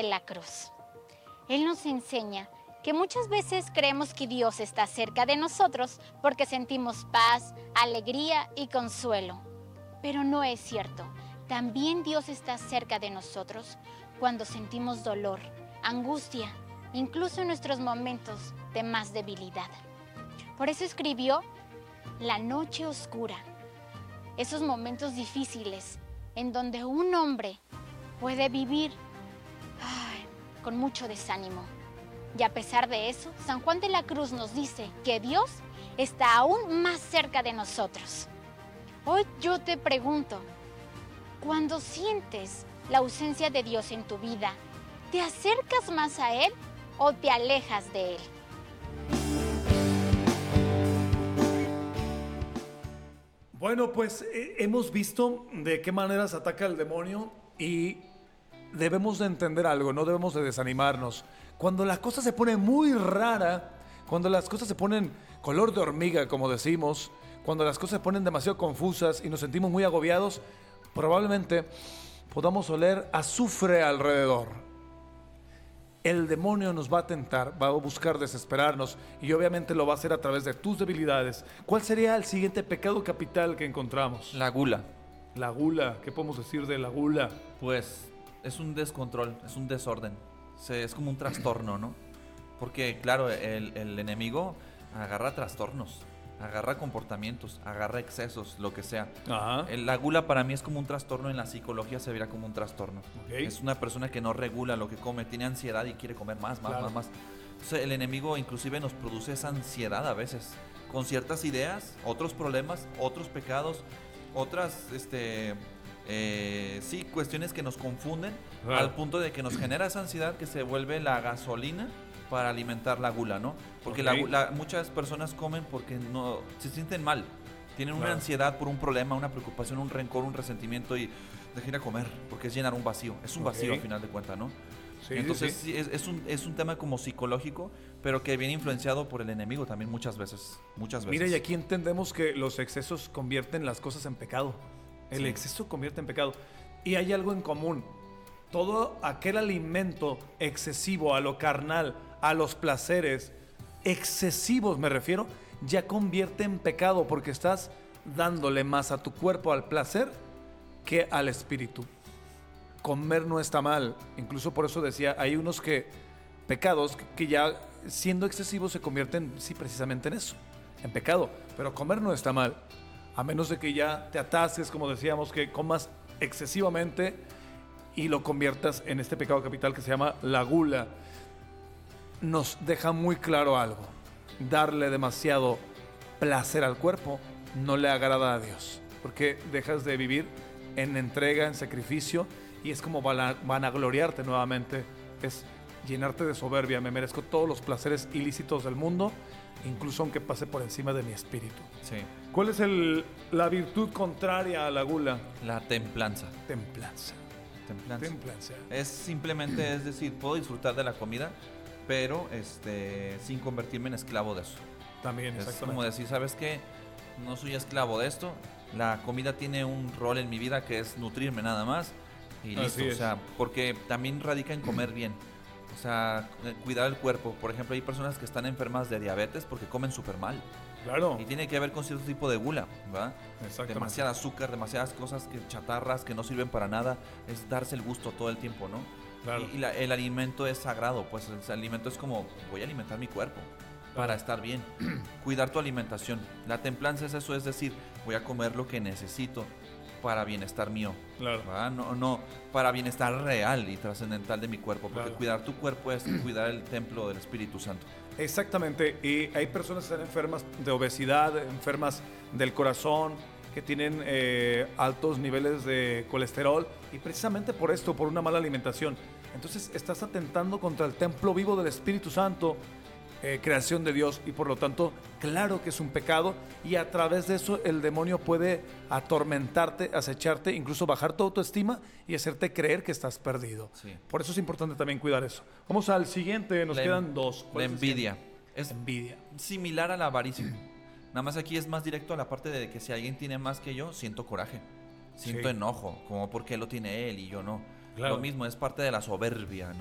la cruz. Él nos enseña que muchas veces creemos que Dios está cerca de nosotros porque sentimos paz, alegría y consuelo. Pero no es cierto. También Dios está cerca de nosotros cuando sentimos dolor, angustia, incluso en nuestros momentos de más debilidad. Por eso escribió La noche oscura, esos momentos difíciles en donde un hombre puede vivir con mucho desánimo. Y a pesar de eso, San Juan de la Cruz nos dice que Dios está aún más cerca de nosotros. Hoy yo te pregunto, cuando sientes la ausencia de Dios en tu vida, ¿te acercas más a Él o te alejas de Él? Bueno, pues hemos visto de qué maneras ataca el demonio y debemos de entender algo, no debemos de desanimarnos. Cuando la cosa se pone muy rara, cuando las cosas se ponen color de hormiga, como decimos, cuando las cosas se ponen demasiado confusas y nos sentimos muy agobiados, probablemente podamos oler azufre alrededor. El demonio nos va a tentar, va a buscar desesperarnos y obviamente lo va a hacer a través de tus debilidades. ¿Cuál sería el siguiente pecado capital que encontramos? La gula. La gula, ¿qué podemos decir de la gula? Pues es un descontrol, es un desorden. Es como un trastorno, ¿no? Porque claro, el enemigo agarra trastornos, agarra comportamientos, agarra excesos, lo que sea. Ajá. La gula para mí es como un trastorno, en la psicología se verá como un trastorno. Okay. Es una persona que no regula lo que come, tiene ansiedad y quiere comer más. Claro. Entonces el enemigo inclusive nos produce esa ansiedad a veces, con ciertas ideas, otros problemas, otros pecados, otras cuestiones que nos confunden, Claro. al punto de que nos genera esa ansiedad que se vuelve la gasolina para alimentar la gula, ¿no? Porque Okay. muchas personas comen porque no se sienten mal, tienen una Claro. ansiedad por un problema, una preocupación, un rencor, un resentimiento y dejan ir a comer porque es llenar un vacío, es un vacío al final de cuentas, ¿no? Sí, Entonces sí. sí, es un tema como psicológico, pero que viene influenciado por el enemigo también muchas veces. Mira, y aquí entendemos que los excesos convierten las cosas en pecado. El exceso convierte en pecado. Y hay algo en común. Todo aquel alimento excesivo a lo carnal, a los placeres, excesivos me refiero, ya convierte en pecado porque estás dándole más a tu cuerpo al placer que al espíritu. Comer no está mal, incluso por eso decía, hay unos pecados que ya siendo excesivos se convierten, sí, precisamente en eso, en pecado, pero comer no está mal, a menos de que ya te atasques, como decíamos, que comas excesivamente y lo conviertas en este pecado capital que se llama la gula. Nos deja muy claro algo, darle demasiado placer al cuerpo no le agrada a Dios, porque dejas de vivir en entrega, en sacrificio, y es como vanagloriarte nuevamente, es llenarte de soberbia. Me merezco todos los placeres ilícitos del mundo, incluso aunque pase por encima de mi espíritu. Sí. ¿Cuál es la virtud contraria a la gula? La templanza. Templanza. Templanza. Es simplemente, es decir, puedo disfrutar de la comida, pero sin convertirme en esclavo de eso. También, Es exactamente. como decir, ¿sabes qué? No soy esclavo de esto. La comida tiene un rol en mi vida que es nutrirme nada más. Y listo, o sea, porque también radica en comer bien. O sea, cuidar el cuerpo. Por ejemplo, hay personas que están enfermas de diabetes porque comen súper mal. Claro. Y tiene que ver con cierto tipo de gula, ¿verdad? Exactamente. Demasiada azúcar, demasiadas cosas chatarras que no sirven para nada. Es darse el gusto todo el tiempo, ¿no? Claro. Y el alimento es sagrado, pues el alimento es como, voy a alimentar mi cuerpo para estar bien. Cuidar tu alimentación. La templanza es eso, es decir, voy a comer lo que necesito para bienestar mío. Claro. ¿Verdad? No para bienestar real y trascendental de mi cuerpo, porque Claro. cuidar tu cuerpo es cuidar el templo del Espíritu Santo. Exactamente, y hay personas que están enfermas de obesidad, enfermas del corazón, que tienen altos niveles de colesterol, y precisamente por esto, por una mala alimentación. Entonces estás atentando contra el templo vivo del Espíritu Santo, creación de Dios, y por lo tanto, claro que es un pecado, y a través de eso el demonio puede atormentarte, acecharte, incluso bajar tu autoestima y hacerte creer que estás perdido. Sí. Por eso es importante también cuidar eso. Vamos al siguiente, nos quedan dos. La ¿Cuál es el envidia. siguiente? Es Envidia. similar a la avaricia. Nada más aquí es más directo a la parte de que si alguien tiene más que yo, siento coraje, siento Sí. enojo, como por qué lo tiene él y yo no. Claro. Lo mismo, es parte de la soberbia, ¿no?